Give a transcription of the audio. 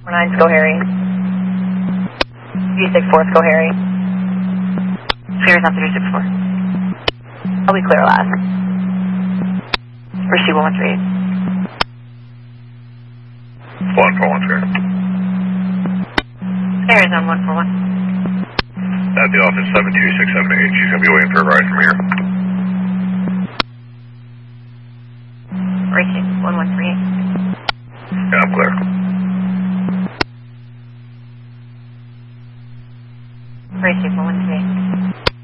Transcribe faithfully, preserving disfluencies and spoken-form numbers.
four nine, go Harry. three six four, go Harry. Clear is on three six four. I'll be clear last. Receive one one three eight. one four one three. Clear is on one four one. At the office seven two six seven eight, she's going to be waiting for a ride from here. Receive one one three eight. Yeah, I'm clear. Receive one one three eight.